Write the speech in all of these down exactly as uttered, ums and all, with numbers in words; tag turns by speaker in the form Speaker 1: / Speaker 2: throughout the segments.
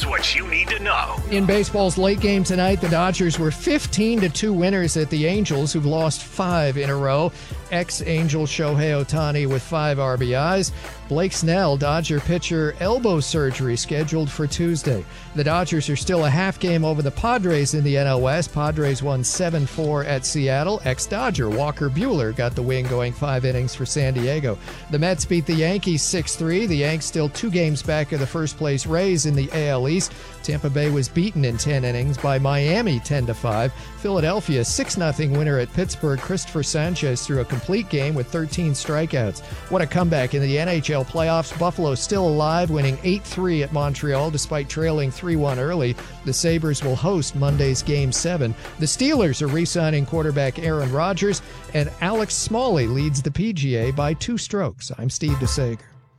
Speaker 1: Here's what you need to know.
Speaker 2: In baseball's late game tonight, the Dodgers were fifteen to two winners at the Angels, who've lost five in a row. Ex-Angel Shohei Ohtani with five R B Is. Blake Snell, Dodger pitcher, elbow surgery scheduled for Tuesday. The Dodgers are still a half game over the Padres in the N L West. Padres won seven four at Seattle. Ex-Dodger Walker Buehler got the win, going five innings for San Diego. The Mets beat the Yankees six three. The Yanks still two games back of the first-place Rays in the A L East. Tampa Bay was beaten in ten innings by Miami ten to five. Philadelphia six nothing winner at Pittsburgh. Christopher Sanchez threw a complete game with thirteen strikeouts. What a comeback in the N H L playoffs. Buffalo still alive, winning eight three at Montreal despite trailing three one early. The Sabres will host Monday's Game seven. The Steelers are re-signing quarterback Aaron Rodgers, and Alex Smalley leads the P G A by two strokes. I'm Steve DeSager.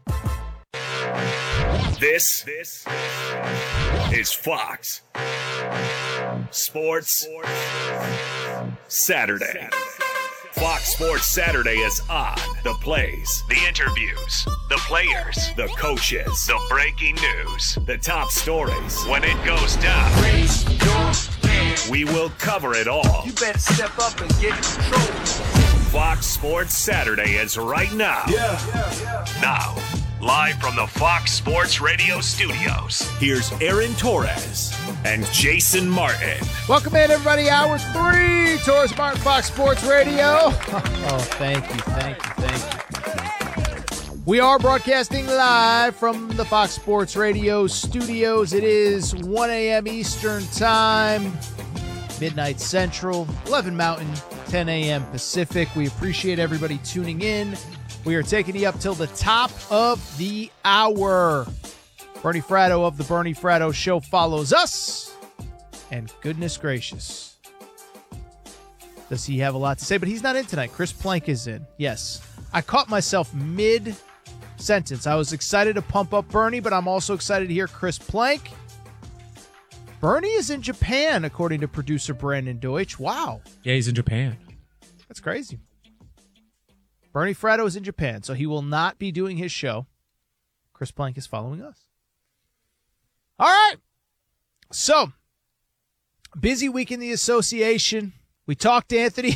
Speaker 1: This, this is Fox Sports Saturday. Fox Sports Saturday is on. The plays, the interviews, the players, the coaches, the breaking news, the top stories. When it goes down, we will cover it all.
Speaker 3: You better step up and get control.
Speaker 1: Fox Sports Saturday is right now.
Speaker 3: Yeah, yeah, yeah.
Speaker 1: Now, live from the Fox Sports Radio studios, here's Aaron Torres and Jason Martin.
Speaker 4: Welcome in, everybody. Hour three, Torres Martin, Fox Sports Radio. Oh, thank you, thank you, thank you. We are broadcasting live from the Fox Sports Radio studios. It is one a.m. Eastern Time, midnight Central, eleven Mountain, ten a.m. Pacific. We appreciate everybody tuning in. We are taking you up till the top of the hour. Bernie Fratto of the Bernie Fratto Show follows us. And goodness gracious, does he have a lot to say? But he's not in tonight. Chris Plank is in. Yes. I caught myself mid-sentence. I was excited to pump up Bernie, but I'm also excited to hear Chris Plank. Bernie is in Japan, according to producer Brandon Deutsch. Wow.
Speaker 5: Yeah, he's in Japan.
Speaker 4: That's crazy. Bernie Fratto is in Japan, so he will not be doing his show. Chris Plank is following us. All right. So, busy week in the association. We talked to Anthony.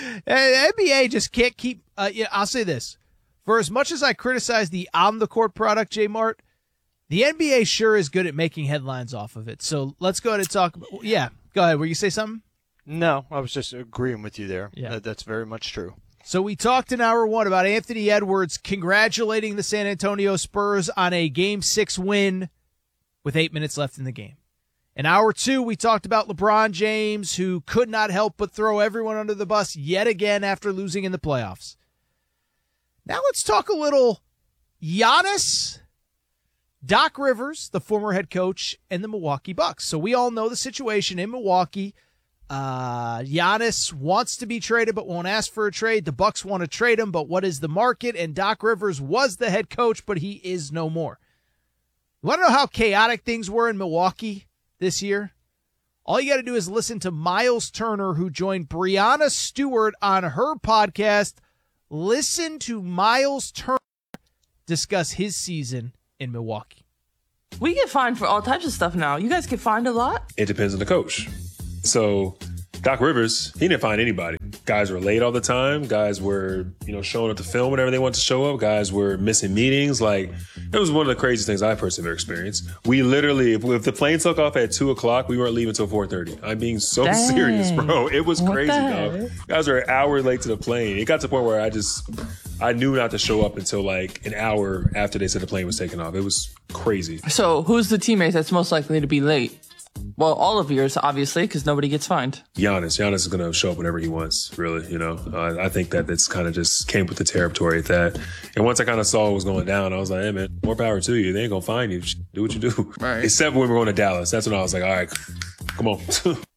Speaker 4: N B A just can't keep, uh, yeah, I'll say this. For as much as I criticize the on-the-court product, J Mart, the N B A sure is good at making headlines off of it. So let's go ahead and talk. About, yeah, go ahead. Were you say something?
Speaker 6: No, I was just agreeing with you there.
Speaker 4: Yeah.
Speaker 6: That, that's very much true.
Speaker 4: So we talked in hour one about Anthony Edwards congratulating the San Antonio Spurs on a Game six win with eight minutes left in the game. In hour two, we talked about LeBron James, who could not help but throw everyone under the bus yet again after losing in the playoffs. Now let's talk a little Giannis, Doc Rivers, the former head coach, and the Milwaukee Bucks. So we all know the situation in Milwaukee. Uh, Giannis wants to be traded but won't ask for a trade. The Bucks want to trade him, but what is the market? And Doc Rivers was the head coach, but he is no more. You want to know how chaotic things were in Milwaukee this year? All you got to do is listen to Miles Turner, who joined Breanna Stewart on her podcast. Listen to Miles Turner discuss his season in Milwaukee.
Speaker 7: We get fined for all types of stuff now. You guys get fined a lot?
Speaker 8: It depends on the coach. So Doc Rivers, he didn't find anybody. Guys were late all the time. Guys were, you know, showing up to film whenever they wanted to show up. Guys were missing meetings. Like, it was one of the craziest things I personally ever experienced. We literally, if, if the plane took off at two o'clock, we weren't leaving until four thirty. I'm being so
Speaker 7: Dang.
Speaker 8: serious, bro. It was
Speaker 7: What
Speaker 8: crazy,
Speaker 7: the
Speaker 8: dog.
Speaker 7: heck?
Speaker 8: Guys were an hour late to the plane. It got to the point where I just, I knew not to show up until like an hour after they said the plane was taking off. It was crazy.
Speaker 7: So who's the teammate that's most likely to be late? Well, all of yours, obviously, because nobody gets fined.
Speaker 8: Giannis. Giannis is going to show up whenever he wants, really, you know. Uh, I think that it's kind of just came with the territory at that. And once I kind of saw what was going down, I was like, hey, man, more power to you. They ain't going to find you. Do what you do.
Speaker 7: Right.
Speaker 8: Except when we were going to Dallas. That's when I was like, all right, come on.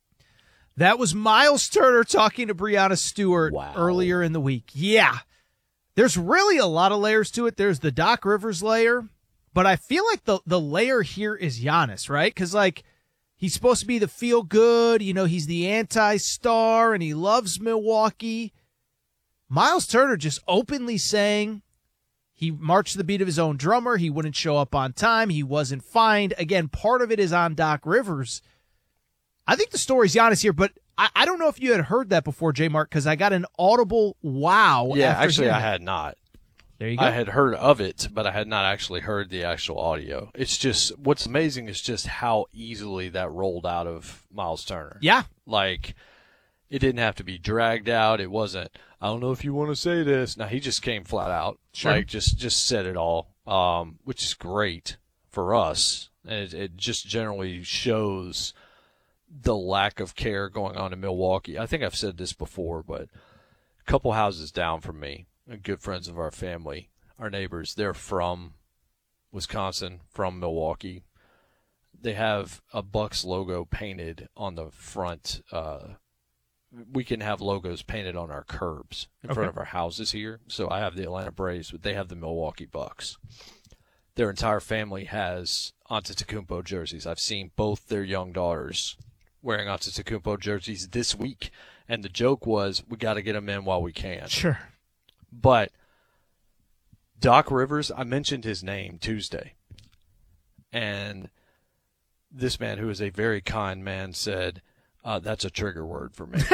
Speaker 4: That was Miles Turner talking to Breanna Stewart wow. earlier in the week. Yeah. There's really a lot of layers to it. There's the Doc Rivers layer, but I feel like the, the layer here is Giannis, right? Because, like, he's supposed to be the feel-good, you know, he's the anti-star, and he loves Milwaukee. Miles Turner just openly saying He marched to the beat of his own drummer. He wouldn't show up on time. He wasn't fined. Again, part of it is on Doc Rivers. I think the story's Giannis here, but I, I don't know if you had heard that before, J. Mark, because I got an audible wow.
Speaker 6: Yeah,
Speaker 4: after
Speaker 6: actually, I
Speaker 4: that.
Speaker 6: had not.
Speaker 4: There you go.
Speaker 6: I had heard of it, but I had not actually heard the actual audio. It's just, what's amazing is just how easily that rolled out of Miles Turner.
Speaker 4: Yeah.
Speaker 6: Like, it didn't have to be dragged out. It wasn't, I don't know if you want to say this. No, he just came flat out.
Speaker 4: Sure.
Speaker 6: Like, just, just said it all, um, which is great for us. And it, it just generally shows the lack of care going on in Milwaukee. I think I've said this before, but a couple houses down from me, good friends of our family, our neighbors, they're from Wisconsin, from Milwaukee. They have a Bucks logo painted on the front. Uh, we can have logos painted on our curbs in
Speaker 4: Okay.
Speaker 6: front of our houses here. So I have the Atlanta Braves, but they have the Milwaukee Bucks. Their entire family has Antetokounmpo jerseys. I've seen both their young daughters wearing Antetokounmpo jerseys this week. And the joke was, we got to get them in while we can.
Speaker 4: Sure.
Speaker 6: But Doc Rivers, I mentioned his name Tuesday. And this man, who is a very kind man, said, uh, that's a trigger word for me.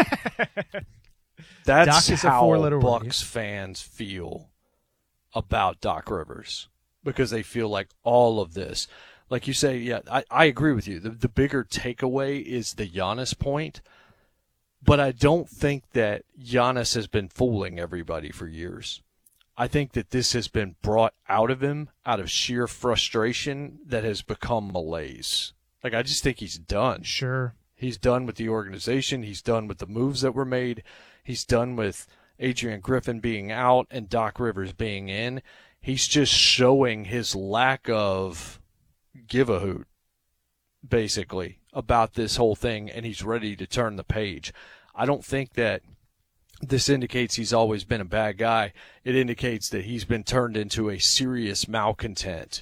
Speaker 6: That's
Speaker 4: Doc is a
Speaker 6: how
Speaker 4: four-letter word,
Speaker 6: Bucks fans feel about Doc Rivers. Because they feel like all of this, like you say, yeah, I, I agree with you. The, the bigger takeaway is the Giannis point. But I don't think that Giannis has been fooling everybody for years. I think that this has been brought out of him out of sheer frustration that has become malaise. Like, I just think he's done.
Speaker 4: Sure.
Speaker 6: He's done with the organization. He's done with the moves that were made. He's done with Adrian Griffin being out and Doc Rivers being in. He's just showing his lack of give a hoot, basically, about this whole thing, and he's ready to turn the page. I don't think that this indicates he's always been a bad guy. It indicates that he's been turned into a serious malcontent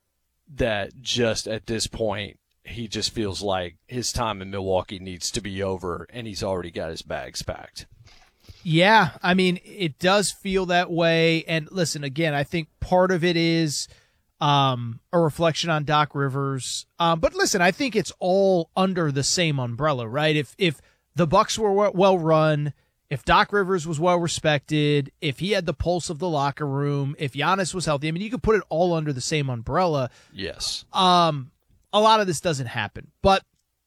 Speaker 6: that just at this point he just feels like his time in Milwaukee needs to be over, and he's already got his bags packed.
Speaker 4: Yeah, I mean, it does feel that way. And listen, again, I think part of it is um, a reflection on Doc Rivers. Um, but listen, I think it's all under the same umbrella, right? If if the Bucks were well run, if Doc Rivers was well respected, if he had the pulse of the locker room, if Giannis was healthy, I mean, you could put it all under the same umbrella.
Speaker 6: Yes.
Speaker 4: Um, a lot of this doesn't happen, but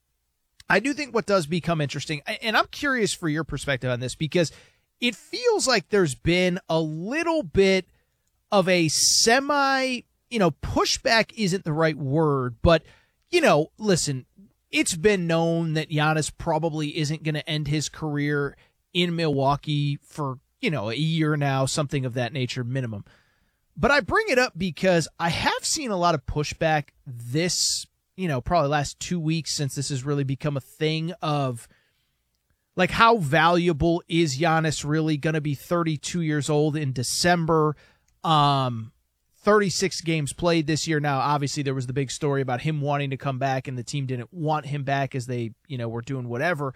Speaker 4: I do think what does become interesting, and I'm curious for your perspective on this, because it feels like there's been a little bit of a semi, you know, pushback isn't the right word, but, you know, listen, it's been known that Giannis probably isn't going to end his career in Milwaukee for, you know, a year now, something of that nature minimum. But I bring it up because I have seen a lot of pushback this, you know, probably last two weeks since this has really become a thing of, like, how valuable is Giannis really going to be thirty-two years old in December? Um, thirty-six games played this year. Now, obviously, there was the big story about him wanting to come back, and the team didn't want him back as they, you know, were doing whatever.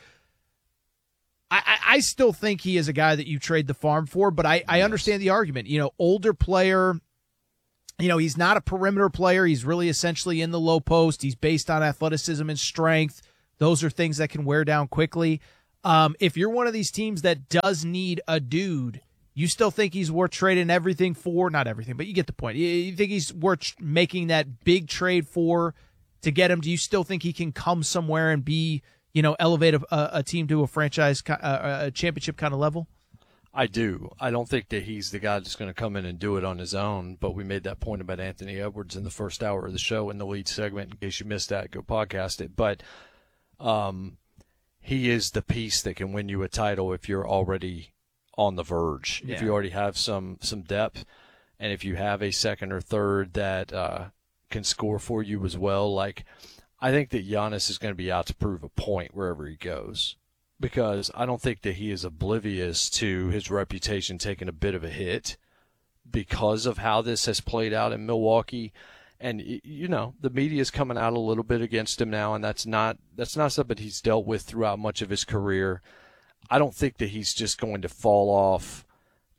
Speaker 4: I, I, I still think he is a guy that you trade the farm for, but I, I understand the argument. You know, older player, you know, he's not a perimeter player. He's really essentially in the low post. He's based on athleticism and strength. Those are things that can wear down quickly. Um, if you're one of these teams that does need a dude, you still think he's worth trading everything for? Not everything, but you get the point. You, you think he's worth making that big trade for to get him? Do you still think he can come somewhere and be, you know, elevate a, a team to a franchise, a, a championship kind of level?
Speaker 6: I do. I don't think that he's the guy that's going to come in and do it on his own, but we made that point about Anthony Edwards in the first hour of the show in the lead segment. In case you missed that, go podcast it. But um, he is the piece that can win you a title if you're already on the verge, yeah. If you already have some, some depth, and if you have a second or third that uh, can score for you as well. Like, I think that Giannis is going to be out to prove a point wherever he goes, because I don't think that he is oblivious to his reputation taking a bit of a hit because of how this has played out in Milwaukee. And, you know, the media is coming out a little bit against him now, and that's not that's not something he's dealt with throughout much of his career. I don't think that he's just going to fall off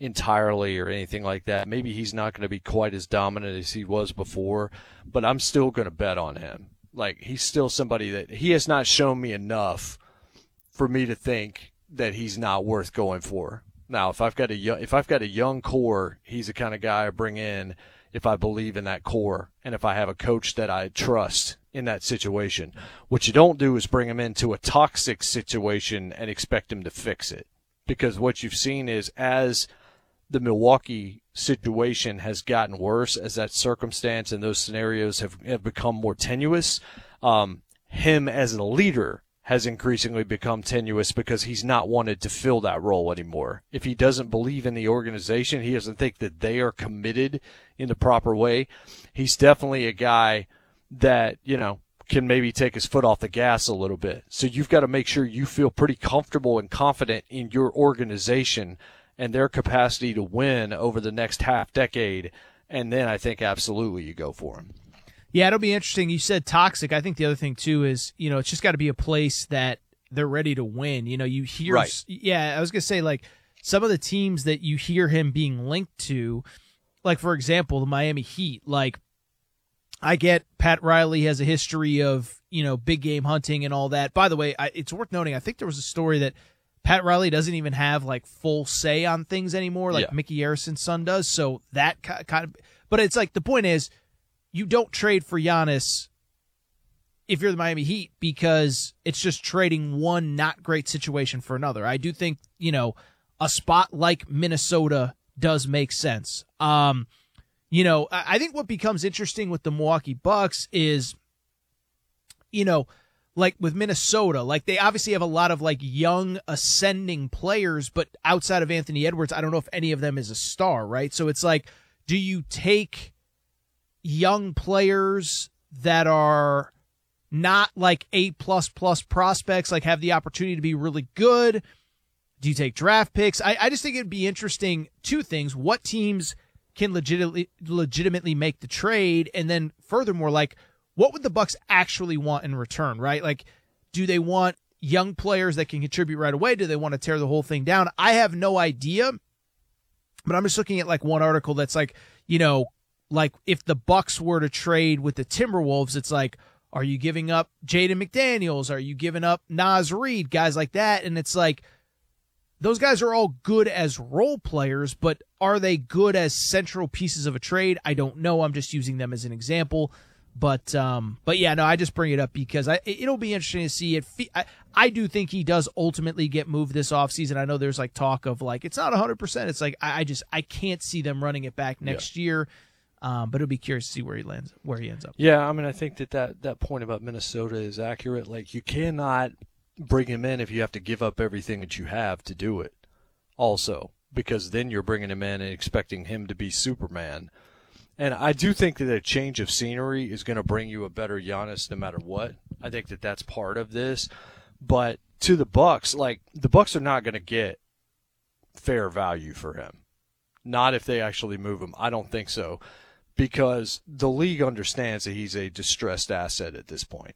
Speaker 6: entirely or anything like that. Maybe he's not going to be quite as dominant as he was before, but I'm still going to bet on him. Like, he's still somebody that he has not shown me enough for me to think that he's not worth going for. Now, if I've got a young, if I've got a young core, he's the kind of guy I bring in if I believe in that core and if I have a coach that I trust in that situation. What you don't do is bring him into a toxic situation and expect him to fix it, because what you've seen is as the Milwaukee situation has gotten worse, as that circumstance and those scenarios have, have become more tenuous, um, him as a leader has increasingly become tenuous because he's not wanted to fill that role anymore. If he doesn't believe in the organization, he doesn't think that they are committed in the proper way, he's definitely a guy that, you know, can maybe take his foot off the gas a little bit. So you've got to make sure you feel pretty comfortable and confident in your organization and their capacity to win over the next half decade, and then I think absolutely you go for him.
Speaker 4: Yeah, it'll be interesting. You said toxic. I think the other thing, too, is, you know, it's just got to be a place that they're ready to win. You know, you hear,
Speaker 6: right.
Speaker 4: yeah, I was going to say, like, some of the teams that you hear him being linked to, like, for example, the Miami Heat, like, I get Pat Riley has a history of, you know, big game hunting and all that. By the way, I, it's worth noting, I think there was a story that Pat Riley doesn't even have, like, full say on things anymore, like
Speaker 6: yeah.
Speaker 4: Mickey Harrison's son does. So that kind of, but it's like, the point is, you don't trade for Giannis if you're the Miami Heat, because it's just trading one not great situation for another. I do think, you know, a spot like Minnesota does make sense. Um, you know, I think what becomes interesting with the Milwaukee Bucks is, you know, like with Minnesota, like they obviously have a lot of like young ascending players, but outside of Anthony Edwards, I don't know if any of them is a star, right? So it's like, do you take young players that are not like A plus plus prospects, like have the opportunity to be really good? Do you take draft picks? I, I just think it'd be interesting. Two things: what teams can legitimately legitimately make the trade, and then furthermore, like, what would the Bucks actually want in return, right? Like, do they want young players that can contribute right away? Do they want to tear the whole thing down? I have no idea, but I'm just looking at like one article that's like, you know, like if the Bucks were to trade with the Timberwolves, it's like, are you giving up Jaden McDaniels? Are you giving up Naz Reid? Guys like that. And it's like, those guys are all good as role players, but are they good as central pieces of a trade? I don't know. I'm just using them as an example. But um, but yeah, no, I just bring it up because I it'll be interesting to see it. I, I do think he does ultimately get moved this offseason. I know there's like talk of like it's not one hundred percent. It's like I, I just I can't see them running it back next yeah. year. Um, but it'll be curious to see where he lands, where he ends up.
Speaker 6: Yeah, I mean, I think that, that that point about Minnesota is accurate. Like, you cannot bring him in if you have to give up everything that you have to do it. Also, because then you're bringing him in and expecting him to be Superman. And I do think that a change of scenery is going to bring you a better Giannis no matter what. I think that that's part of this. But to the Bucks, like, the Bucks are not going to get fair value for him. Not if they actually move him. I don't think so. Because the league understands that he's a distressed asset at this point.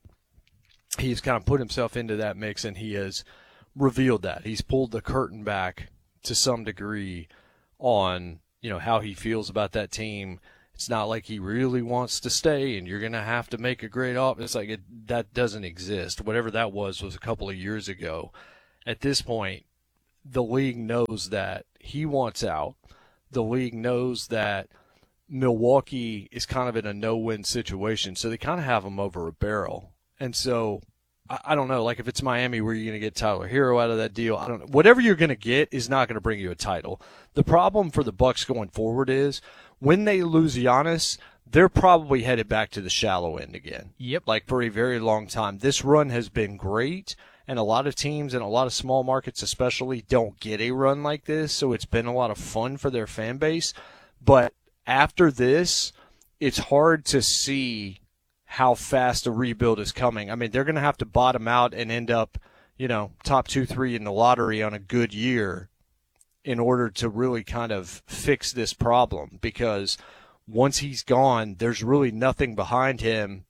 Speaker 6: He's kind of put himself into that mix, and he has revealed that. He's pulled the curtain back to some degree on, you know, how he feels about that team. It's not like he really wants to stay, and you're going to have to make a great offer. It's like it, that doesn't exist. Whatever that was was a couple of years ago. At this point, the league knows that he wants out. The league knows that Milwaukee is kind of in a no-win situation, so they kind of have him over a barrel. And so, I, I don't know, like if it's Miami, where you're going to get Tyler Hero out of that deal, I don't know. Whatever you're going to get is not going to bring you a title. The problem for the Bucks going forward is when they lose Giannis, they're probably headed back to the shallow end again.
Speaker 4: Yep.
Speaker 6: Like for a very long time. This run has been great, and a lot of teams and a lot of small markets especially don't get a run like this, so it's been a lot of fun for their fan base. But after this, it's hard to see how fast a rebuild is coming. I mean, they're going to have to bottom out and end up, you know, top two, three in the lottery on a good year in order to really kind of fix this problem, because once he's gone, there's really nothing behind him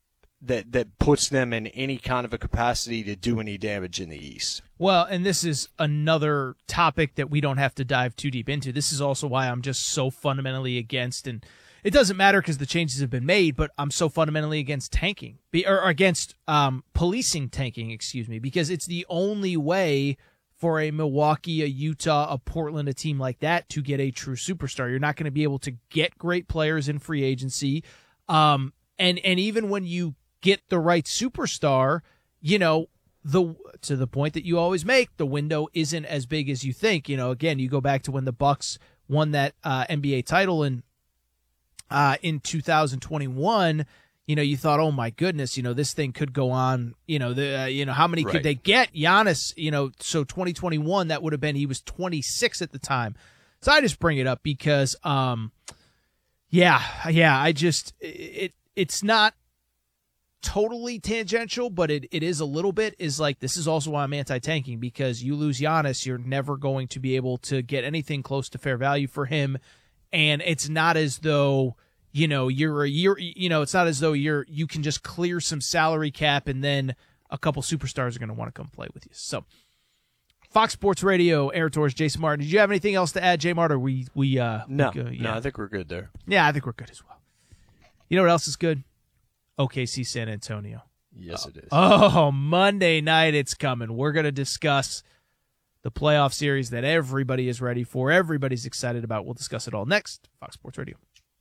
Speaker 6: that, that puts them in any kind of a capacity to do any damage in the East.
Speaker 4: Well, and this is another topic that we don't have to dive too deep into. This is also why I'm just so fundamentally against, and it doesn't matter because the changes have been made, but I'm so fundamentally against tanking, or against um, policing tanking, excuse me, because it's the only way for a Milwaukee, a Utah, a Portland, a team like that to get a true superstar. You're not going to be able to get great players in free agency. Um, and, and even when you get the right superstar, you know, the to the point that you always make, the window isn't as big as you think. You know, again, you go back to when the Bucks won that uh, N B A title in uh, in two thousand twenty-one. You know, you thought, oh my goodness, you know, this thing could go on. You know, the uh, you know how many
Speaker 6: Right.
Speaker 4: could they get? Giannis, you know, so twenty twenty-one, that would have been, he was twenty-six at the time. So I just bring it up because, um, yeah, yeah, I just it it's not totally tangential, but it, it is a little bit, is like, this is also why I'm anti-tanking, because you lose Giannis, you're never going to be able to get anything close to fair value for him. And it's not as though, you know, you're a year, you know, it's not as though you're, you can just clear some salary cap and then a couple superstars are going to want to come play with you. So Fox Sports Radio, Aaron Torres, Jason Martin. Did you have anything else to add, Jay Martin? We, we, uh,
Speaker 6: No,
Speaker 4: we go, yeah.
Speaker 6: no, I think we're good there.
Speaker 4: Yeah, I think we're good as well. You know what else is good? O K C San Antonio.
Speaker 6: Yes, it is.
Speaker 4: Oh, Monday night it's coming. We're going to discuss the playoff series that everybody is ready for, everybody's excited about. We'll discuss it all next. Fox Sports Radio.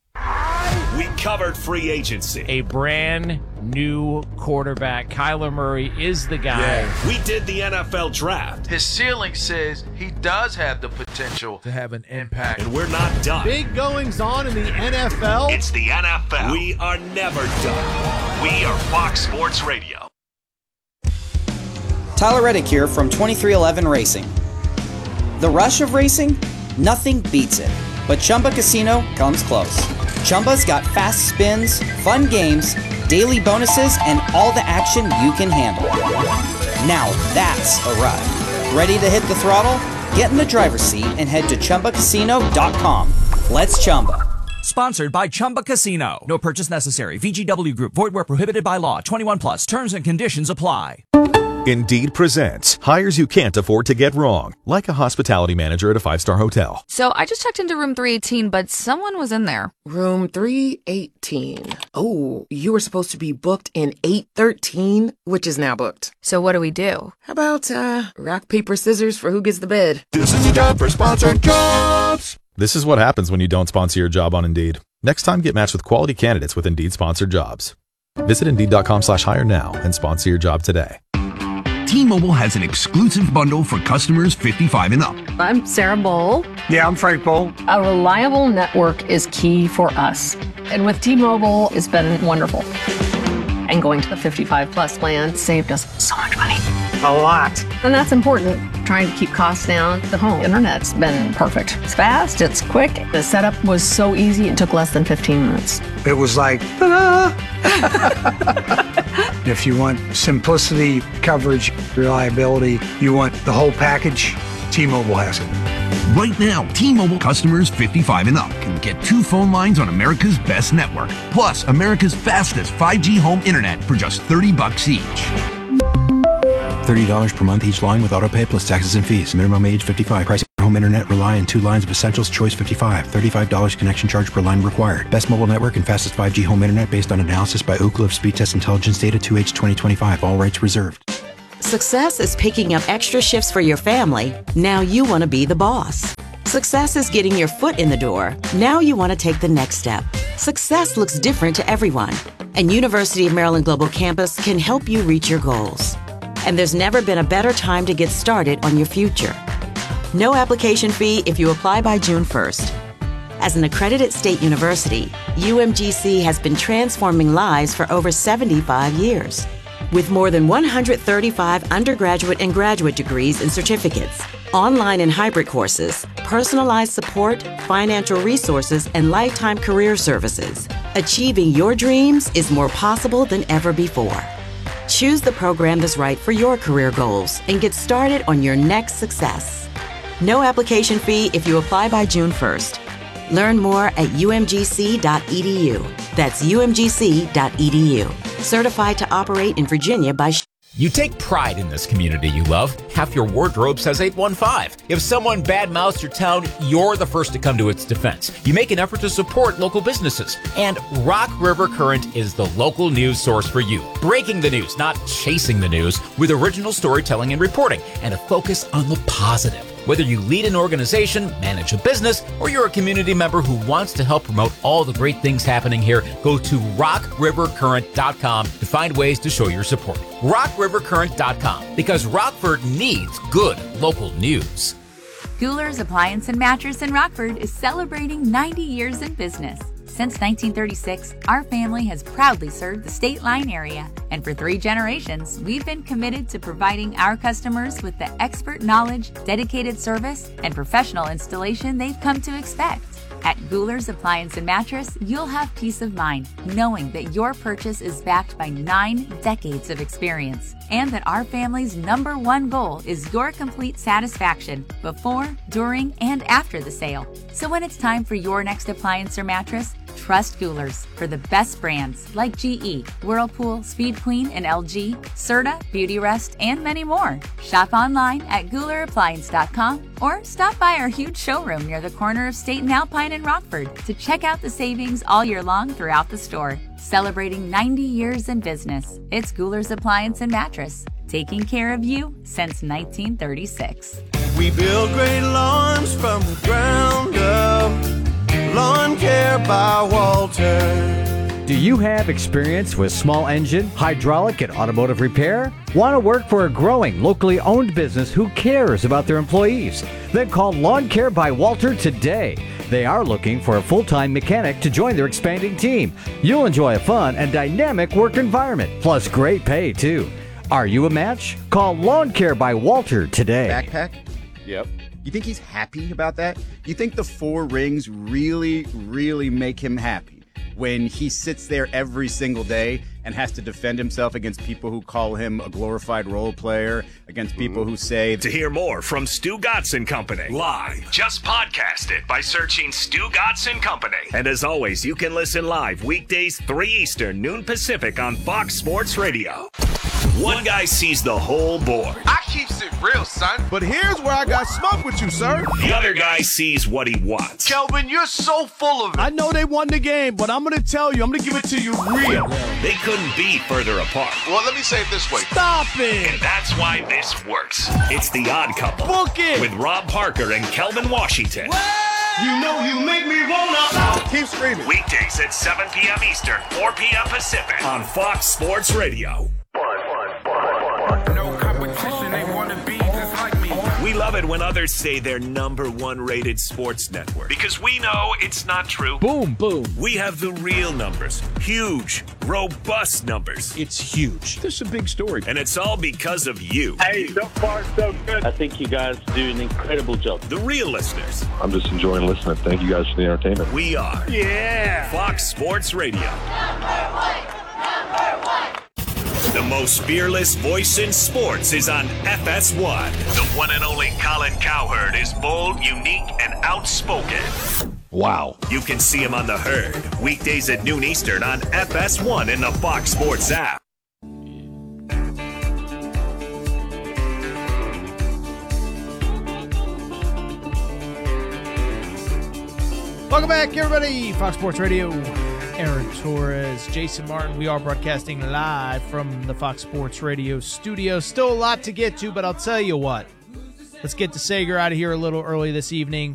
Speaker 1: We covered free agency.
Speaker 5: A brand new quarterback. Kyler Murray is the guy.
Speaker 1: We did the N F L draft.
Speaker 3: His ceiling says he does have the potential to have an impact.
Speaker 1: And we're not done.
Speaker 2: Big goings on in the N F L.
Speaker 1: It's the N F L. We are never done. We are Fox Sports Radio.
Speaker 9: Tyler Reddick here from twenty-three eleven Racing. The rush of racing? Nothing beats it. But Chumba Casino comes close. Chumba's got fast spins, fun games, daily bonuses, and all the action you can handle. Now that's a ride. Ready to hit the throttle? Get in the driver's seat and head to Chumba Casino dot com. Let's Chumba.
Speaker 10: Sponsored by Chumba Casino. No purchase necessary. V G W Group. Void where prohibited by law. twenty-one plus. Terms and conditions apply.
Speaker 11: Indeed presents hires you can't afford to get wrong, like a hospitality manager at a five-star hotel.
Speaker 12: So I just checked into room three eighteen, but someone was in there.
Speaker 13: Room three eighteen. Oh, you were supposed to be booked in eight thirteen, which is now booked.
Speaker 12: So what do we do?
Speaker 13: How about, uh, rock, paper, scissors for who gets the bid?
Speaker 11: This is your job for sponsored jobs. This is what happens when you don't sponsor your job on Indeed. Next time, get matched with quality candidates with Indeed sponsored jobs. Visit Indeed.com slash hire now and sponsor your job today.
Speaker 14: T-Mobile has an exclusive bundle for customers fifty-five and up.
Speaker 15: I'm Sarah Bowl.
Speaker 14: Yeah, I'm Frank Bowl.
Speaker 15: A reliable network is key for us. And with T-Mobile, it's been wonderful. And going to the fifty-five plus plan saved us so much money.
Speaker 14: A lot.
Speaker 15: And that's important. Trying to keep costs down. The home internet's been perfect. It's fast, it's quick. The setup was so easy, it took less than fifteen minutes.
Speaker 14: It was like, ta-da! If you want simplicity, coverage, reliability, you want the whole package, T-Mobile has it. Right now, T-Mobile customers fifty-five and up can get two phone lines on America's best network, plus America's fastest five G home internet for just thirty bucks each.
Speaker 16: thirty dollars per month each line with autopay plus taxes and fees. Minimum age fifty-five. Price home internet rely on two lines of Essentials Choice fifty-five. thirty-five dollars connection charge per line required. Best mobile network and fastest five G home internet based on analysis by Ookla of Speed Test Intelligence Data two H twenty twenty-five. All rights reserved.
Speaker 17: Success is picking up extra shifts for your family. Now you want to be the boss. Success is getting your foot in the door. Now you want to take the next step. Success looks different to everyone, and University of Maryland Global Campus can help you reach your goals. And there's never been a better time to get started on your future. No application fee if you apply by June first. As an accredited state university, U M G C has been transforming lives for over seventy-five years. With more than one hundred thirty-five undergraduate and graduate degrees and certificates, online and hybrid courses, personalized support, financial resources, and lifetime career services, achieving your dreams is more possible than ever before. Choose the program that's right for your career goals and get started on your next success. No application fee if you apply by June first. Learn more at u m g c dot e d u. That's u m g c dot e d u. Certified to operate in Virginia by...
Speaker 18: You take pride in this community you love. Half your wardrobe says eight one five. If someone badmouths your town, you're the first to come to its defense. You make an effort to support local businesses. And Rock River Current is the local news source for you. Breaking the news, not chasing the news, with original storytelling and reporting, and a focus on the positive. Whether you lead an organization, manage a business, or you're a community member who wants to help promote all the great things happening here, go to rock river current dot com to find ways to show your support. rock river current dot com, because Rockford needs good local news.
Speaker 19: Guler's Appliance and Mattress in Rockford is celebrating ninety years in business. Since nineteen thirty-six, our family has proudly served the State Line area, and for three generations, we've been committed to providing our customers with the expert knowledge, dedicated service, and professional installation they've come to expect. At Guler's Appliance and Mattress, you'll have peace of mind knowing that your purchase is backed by nine decades of experience, and that our family's number one goal is your complete satisfaction before, during, and after the sale. So when it's time for your next appliance or mattress, trust Guler's for the best brands like G E, Whirlpool, Speed Queen, and L G, Serta, Beautyrest, and many more. Shop online at guler appliance dot com or stop by our huge showroom near the corner of State and Alpine in Rockford to check out the savings all year long throughout the store. Celebrating ninety years in business, it's Guler's Appliance and Mattress, taking care of you since nineteen thirty-six.
Speaker 20: We build great lawns from the ground up. Lawn Care by Walter.
Speaker 21: Do you have experience with small engine, hydraulic, and automotive repair? Want to work for a growing, locally owned business who cares about their employees? Then call Lawn Care by Walter today. They are looking for a full-time mechanic to join their expanding team. You'll enjoy a fun and dynamic work environment, plus great pay, too. Are you a match? Call Lawn Care by Walter today.
Speaker 22: Backpack?
Speaker 21: Yep.
Speaker 22: You think he's happy about that? You think the four rings really, really make him happy when he sits there every single day and has to defend himself against people who call him a glorified role player, against people who say...
Speaker 1: To hear more from Stu Gotson Company live, just podcast it by searching Stu Gotson Company. And as always, you can listen live weekdays three Eastern, noon Pacific on Fox Sports Radio. One guy sees the whole board.
Speaker 3: I keeps it real, son.
Speaker 20: But here's where I got smoke with you, sir.
Speaker 1: The other guy sees what he wants.
Speaker 3: Kelvin, you're so full of it.
Speaker 20: I know they won the game, but I'm going to tell you, I'm going to give it to you real.
Speaker 1: They couldn't be further apart.
Speaker 3: Well, let me say it this way.
Speaker 20: Stop it.
Speaker 1: And that's why this works. It's The Odd Couple.
Speaker 20: Book it.
Speaker 1: With Rob Parker and Kelvin Washington.
Speaker 20: You know you make me wanna. Keep screaming.
Speaker 1: Weekdays at seven p.m. Eastern, four p.m. Pacific on Fox Sports Radio.
Speaker 3: No competition, they want to be just like me.
Speaker 1: We love it when others say they're number one rated sports network, because we know it's not true.
Speaker 4: Boom, boom.
Speaker 1: We have the real numbers. Huge, robust numbers.
Speaker 4: It's huge.
Speaker 1: This is a big story. And it's all because of you.
Speaker 23: Hey, so far so good. I think you guys do an incredible job.
Speaker 1: The real listeners.
Speaker 23: I'm just enjoying listening. Thank you guys for the entertainment.
Speaker 1: We are.
Speaker 23: Yeah.
Speaker 1: Fox Sports Radio.
Speaker 23: Number one. Number one.
Speaker 1: The most fearless voice in sports is on F S one. The one and only Colin Cowherd is bold, unique, and outspoken.
Speaker 6: Wow.
Speaker 1: You can see him on The Herd, weekdays at noon Eastern on F S one in the Fox Sports app.
Speaker 4: Welcome back, everybody. Fox Sports Radio. Aaron Torres, Jason Martin. We are broadcasting live from the Fox Sports Radio studio. Still a lot to get to, but I'll tell you what. Let's get to Sager out of here a little early this evening.